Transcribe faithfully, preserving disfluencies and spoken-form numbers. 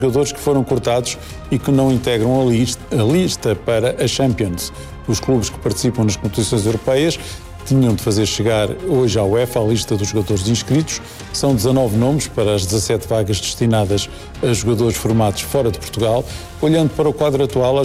Jogadores que foram cortados e que não integram a lista, a lista para a Champions. Os clubes que participam nas competições europeias tinham de fazer chegar hoje à UEFA a lista dos jogadores inscritos. São dezanove nomes para as dezassete vagas destinadas a jogadores formados fora de Portugal. Olhando para o quadro atual,